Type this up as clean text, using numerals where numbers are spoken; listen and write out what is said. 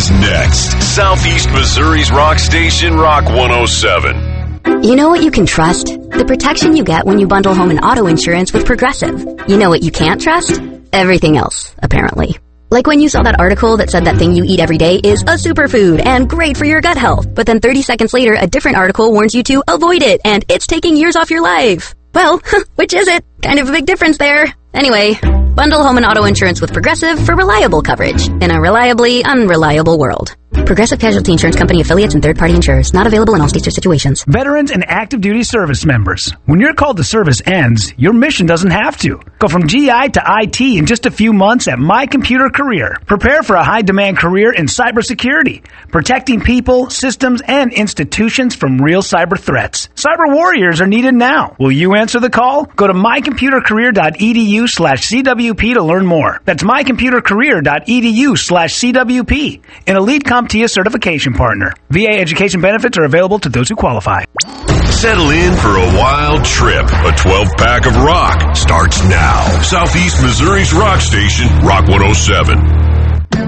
is next. Southeast Missouri's rock station, Rock 107. You know what you can trust? The protection you get when you bundle home and auto insurance with Progressive. You know what you can't trust? Everything else, apparently. Like when you saw that article that said that thing you eat every day is a superfood and great for your gut health, but then 30 seconds later a different article warns you to avoid it and it's taking years off your life. Well, which is it? Kind of a big difference there. Anyway, bundle home and auto insurance with Progressive for reliable coverage in a reliably unreliable world. Progressive Casualty Insurance Company affiliates and third-party insurers. Not available in all states or situations. Veterans and active duty service members. When your call to service ends, your mission doesn't have to. Go from GI to IT in just a few months at My Computer Career. Prepare for a high-demand career in cybersecurity, protecting people, systems, and institutions from real cyber threats. Cyber warriors are needed now. Will you answer the call? Go to mycomputercareer.edu/CWP to learn more. That's mycomputercareer.edu/CWP. An elite CompTIA certification partner. VA education benefits are available to those who qualify. Settle in for a wild trip. A 12-pack of rock starts now. Southeast Missouri's rock station, Rock 107.